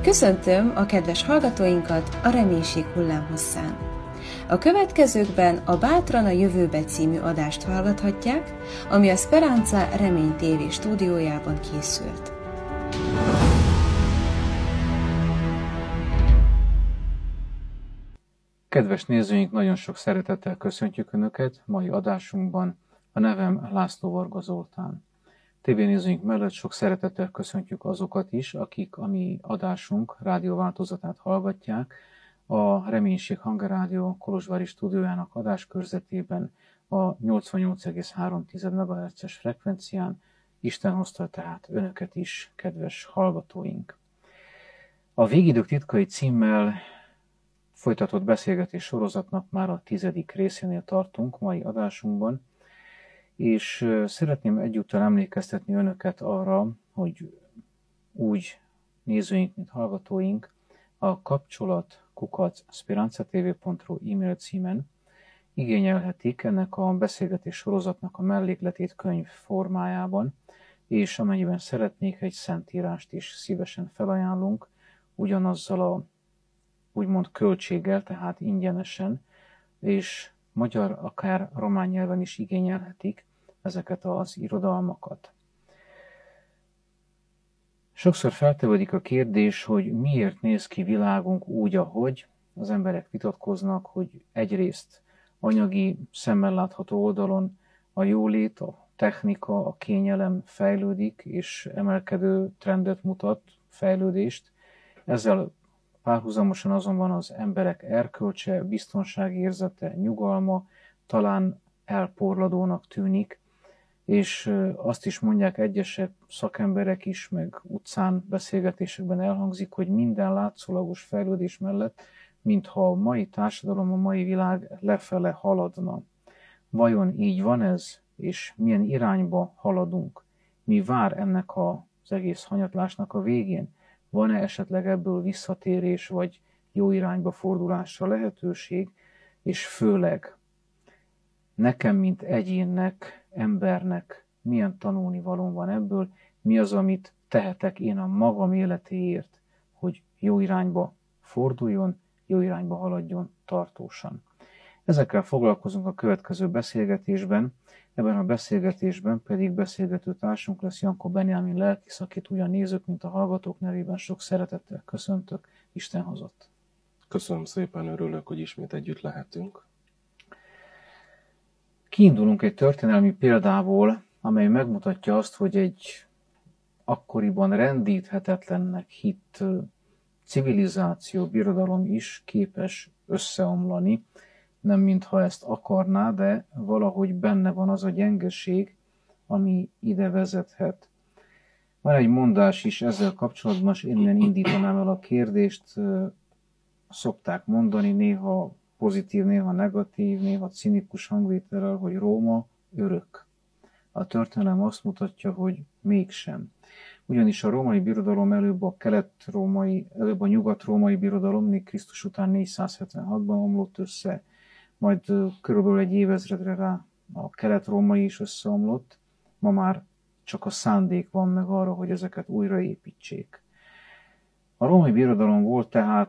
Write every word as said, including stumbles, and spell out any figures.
Köszöntöm a kedves hallgatóinkat a Reménység hullámhosszán. A következőkben a Bátran a jövőbe című adást hallgathatják, ami a Speranza Remény té vé stúdiójában készült. Kedves nézőink, nagyon sok szeretettel köszöntjük Önöket mai adásunkban. A nevem László Varga Zoltán. Tévénézőink mellett sok szeretettel köszöntjük azokat is, akik a mi adásunk rádióváltozatát hallgatják a Reménység Hangerádió kolozsvári stúdiójának adáskörzetében a nyolcvannyolc egész három megahertzes frekvencián. Isten hozta tehát Önöket is, kedves hallgatóink. A Végidők titkai címmel folytatott beszélgetés sorozatnak már a tizedik részénél tartunk mai adásunkban, és szeretném egyúttal emlékeztetni Önöket arra, hogy úgy nézőink, mint hallgatóink a kapcsolat kukac speranzatv pont ru e-mail címen igényelhetik ennek a beszélgetés sorozatnak a mellékletét könyv formájában, és amennyiben szeretnék, egy szentírást is szívesen felajánlunk, ugyanazzal a úgymond költséggel, tehát ingyenesen, és magyar, akár román nyelven is igényelhetik ezeket az irodalmakat. Sokszor feltevődik a kérdés, hogy miért néz ki világunk úgy, ahogy. Az emberek vitatkoznak, hogy egyrészt anyagi, szemmel látható oldalon a jólét, a technika, a kényelem fejlődik, és emelkedő trendet mutat, fejlődést. Ezzel párhuzamosan azonban az emberek erkölcse, biztonságérzete, nyugalma talán elporladónak tűnik, és azt is mondják egyesek, szakemberek is, meg utcán beszélgetésekben elhangzik, hogy minden látszólagos fejlődés mellett, mintha a mai társadalom, a mai világ lefele haladna. Vajon így van ez, és milyen irányba haladunk? Mi vár ennek az egész hanyatlásnak a végén? Van-e esetleg ebből visszatérés, vagy jó irányba fordulásra lehetőség, és főleg nekem, mint egyénnek, embernek milyen tanulnivalóm van ebből, mi az, amit tehetek én a magam életéért, hogy jó irányba forduljon, jó irányba haladjon tartósan. Ezekkel foglalkozunk a következő beszélgetésben, ebben a beszélgetésben pedig beszélgető társunk lesz Jankó Benjamin lelkész, akit ugyan nézők, mint a hallgatók nevében sok szeretettel köszöntök. Isten hozott. Köszönöm szépen, örülök, hogy ismét együtt lehetünk. Kiindulunk egy történelmi példából, amely megmutatja azt, hogy egy akkoriban rendíthetetlennek hitt civilizáció, birodalom is képes összeomlani, nem mintha ezt akarná, de valahogy benne van az a gyengeség, ami ide vezethet. Van egy mondás is ezzel kapcsolatban, és innen indítanám el a kérdést. Szokták mondani néha pozitív, néha negatív, néha cinikus hangvétellel, hogy Róma örök. A történelem azt mutatja, hogy mégsem. Ugyanis a római birodalom előbb a kelet-római, előbb a nyugat-római birodalom Krisztus után négyszázhetvenhatban omlott össze, majd körülbelül egy évezredre rá a kelet-római is összeomlott. Ma már csak a szándék van meg arra, hogy ezeket újraépítsék. A római birodalom volt tehát